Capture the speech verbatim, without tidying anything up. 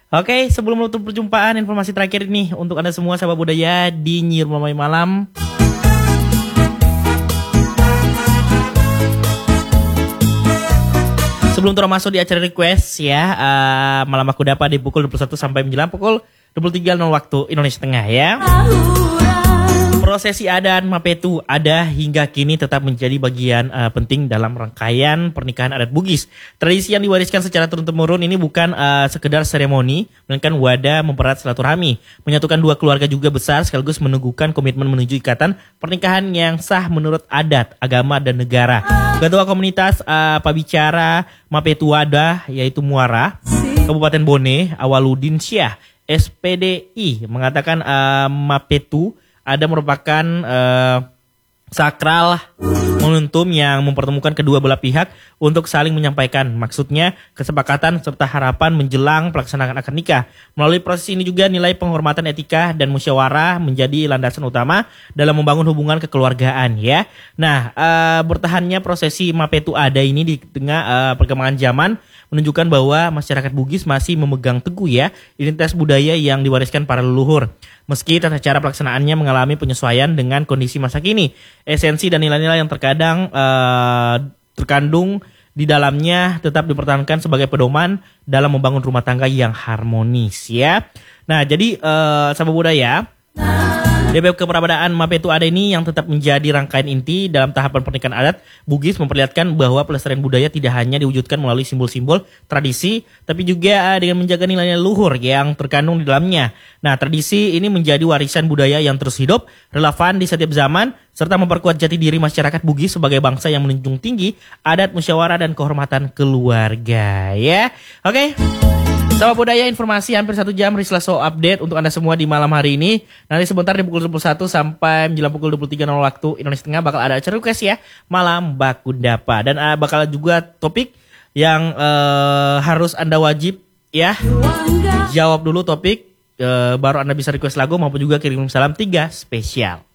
Oke, sebelum menutup perjumpaan, informasi terakhir nih untuk Anda semua sahabat budaya di Nyiur Mamai Malam. Sebelum turun masuk di acara request ya, uh, malam aku dapat di pukul dua puluh satu sampai menjelang pukul dua puluh tiga waktu Indonesia Tengah ya. Prosesi adat Mapetu ada hingga kini tetap menjadi bagian uh, penting dalam rangkaian pernikahan adat Bugis. Tradisi yang diwariskan secara turun-temurun ini bukan uh, sekedar seremoni, melainkan wadah mempererat silaturahmi, menyatukan dua keluarga juga besar sekaligus meneguhkan komitmen menuju ikatan pernikahan yang sah menurut adat, agama dan negara. Ketua komunitas uh, Pabicara Mapetu Wadah yaitu Muara, Kabupaten Bone, Awaludin Syah, S P D I mengatakan uh, Mapetu ada merupakan uh, sakral momentum yang mempertemukan kedua belah pihak untuk saling menyampaikan maksudnya, kesepakatan serta harapan menjelang pelaksanaan akad nikah. Melalui proses ini juga nilai penghormatan etika dan musyawarah menjadi landasan utama dalam membangun hubungan kekeluargaan ya. Nah, uh, bertahannya prosesi Mapetu Ada ini di tengah uh, perkembangan zaman menunjukkan bahwa masyarakat Bugis masih memegang teguh ya identitas budaya yang diwariskan para leluhur. Meski tata cara pelaksanaannya mengalami penyesuaian dengan kondisi masa kini, esensi dan nilai-nilai yang terkadang uh, terkandung di dalamnya tetap dipertahankan sebagai pedoman dalam membangun rumah tangga yang harmonis ya. Nah, jadi uh, sahabat budaya, D P Keberadaan Mapetu Ada ini yang tetap menjadi rangkaian inti dalam tahapan pernikahan adat Bugis memperlihatkan bahwa pelestarian budaya tidak hanya diwujudkan melalui simbol-simbol tradisi, tapi juga dengan menjaga nilai-nilai luhur yang terkandung di dalamnya. Nah, tradisi ini menjadi warisan budaya yang terus hidup, relevan di setiap zaman, serta memperkuat jati diri masyarakat Bugis sebagai bangsa yang menjunjung tinggi adat, musyawarah, dan kehormatan keluarga. Ya, oke. Okay. Sahabat budaya, informasi hampir satu jam Risla Show update untuk Anda semua di malam hari ini. Nanti sebentar di pukul dua puluh satu sampai menjelang pukul dua puluh tiga waktu Indonesia Tengah bakal ada acara request ya, Malam Baku Dapa. Dan uh, bakal juga topik yang uh, harus Anda wajib ya jawab dulu topik, uh, baru Anda bisa request lagu maupun juga kirim salam tiga spesial.